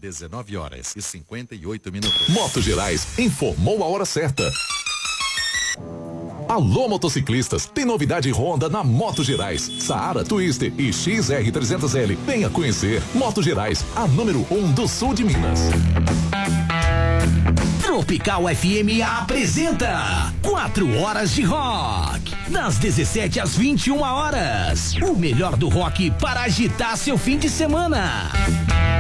19h58. Motos Gerais informou a hora certa. Alô, motociclistas, tem novidade Honda na Motos Gerais. Saara, Twister e XR300L. Venha conhecer. Motos Gerais, a número 1 do sul de Minas. Tropical FM apresenta 4 horas de rock. Das 17 às 21 horas. O melhor do rock para agitar seu fim de semana.